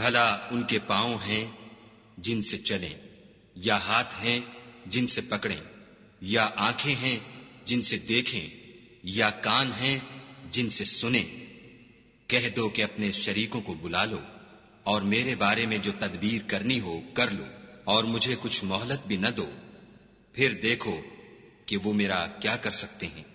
भला उनके पांव हैं जिनसे चलें, या हाथ हैं जिनसे पकड़ें, या आंखें हैं जिनसे देखें, या कान हैं जिनसे सुने। कह दो कि अपने शरीकों को बुला लो और मेरे बारे में जो तदबीर करनी हो कर लो, और मुझे कुछ मोहलत भी न दो, फिर देखो कि वो मेरा क्या कर सकते हैं।